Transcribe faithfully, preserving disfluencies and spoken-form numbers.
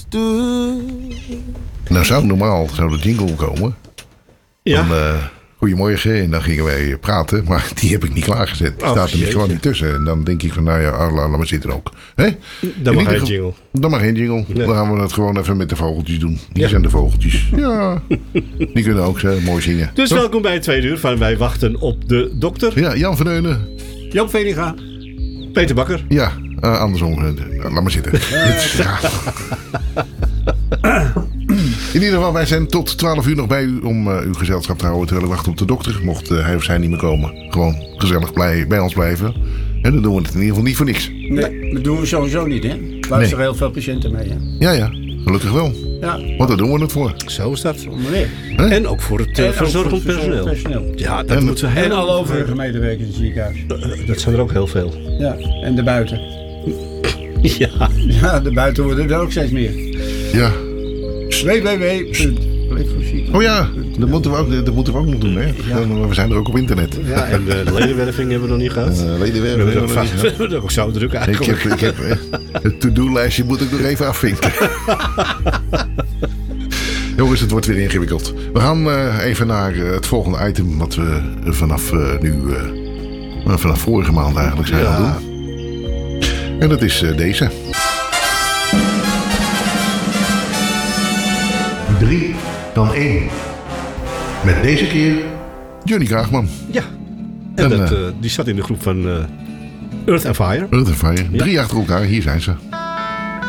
Nou zou normaal zou de jingle komen. Ja. Van, uh, goedemorgen. En dan gingen wij praten. Maar die heb ik niet klaargezet. Die oh, staat er jeetje. gewoon niet tussen. En dan denk ik van nou ja, laat maar zitten ook. Hè? Dan mag geen jingle. Dan mag geen jingle. Nee. Dan gaan we het gewoon even met de vogeltjes doen. Die Ja. zijn de vogeltjes. Ja. Die kunnen ook zo mooi zingen. Dus Toch? welkom bij het tweede uur van Wij Wachten op de Dokter. Ja, Jan van Eunen. Joop Veliga. Peter Bakker. Ja, uh, andersom. Uh, laat maar zitten. Ja. In ieder geval, wij zijn tot twaalf uur nog bij u om uh, uw gezelschap te houden terwijl we wachten op de dokter. Mocht uh, hij of zij niet meer komen, gewoon gezellig blij, bij ons blijven. En dan doen we het in ieder geval niet voor niks. Nee, dat doen we sowieso niet, hè? Luisteren nee. heel veel patiënten mee, hè? Ja, ja, gelukkig wel. Ja. Want daar doen we het voor. Zo is dat. Onderweg. En ook voor het uh, verzorgend personeel. personeel. Ja, dat en, moeten we En heel alle overige medewerkers in het ziekenhuis. Uh, dat zijn er ook heel veel. Ja, en de buiten. Ja. Ja, de buiten worden er ook steeds meer. Ja. w w w. Oh ja, dat moeten we ook, dat moeten we ook nog doen, hè? Ja. We zijn er ook op internet. Ja, en de ledenwerving hebben we nog niet gehad. Uh, ledenwerving we hebben we nog niet gehad. We hebben het ook zo druk eigenlijk. Ik heb, ik heb het to-do-lijstje moet ik nog even afvinken. Jongens, het wordt weer ingewikkeld. We gaan uh, even naar uh, het volgende item wat we uh, vanaf uh, nu, uh, vanaf vorige maand eigenlijk zijn gaan ja. doen. En dat is uh, deze. Drie dan één. Met deze keer Johnny Kraagman. Ja, en, en dat, uh, die zat in de groep van uh, Earth and Fire. Earth and Fire. Ja. Drie achter elkaar, hier zijn ze.